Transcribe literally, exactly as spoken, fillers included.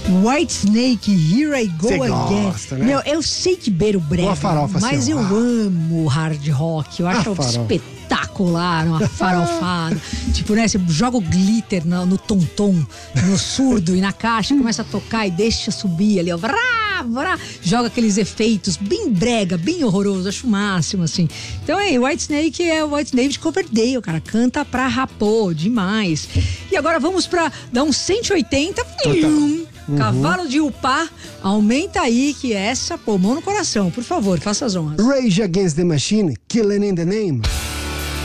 Whitesnake, Here I Go Cê Again. gosta, né? Meu, eu sei que beira o brega, Boa farofa, mas assim, eu ó. amo hard rock. Eu acho Ah, farofa. espetacular, uma farofada. Tipo, né, você joga o glitter no, no tom-tom, no surdo e na caixa, começa a tocar e deixa subir ali, ó. Vrá, vrá, joga aqueles efeitos bem brega, bem horroroso. Acho o máximo, assim. Então, aí, Whitesnake é o Whitesnake de Coverdale, cara. Canta pra rapô, demais. E agora vamos pra dar uns cento e oitenta. Hum, Uhum. Cavalo de Upá, aumenta aí que essa, pô, mão no coração, por favor, faça as honras. Rage Against the Machine, Killing in the Name.